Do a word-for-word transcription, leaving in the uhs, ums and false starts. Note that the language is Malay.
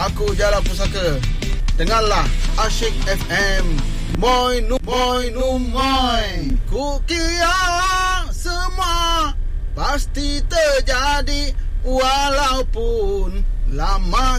aku Jala Pusaka. Dengarlah Asyik F M. Moi nu moi nu moi. Ku kira semua pasti terjadi walaupun lama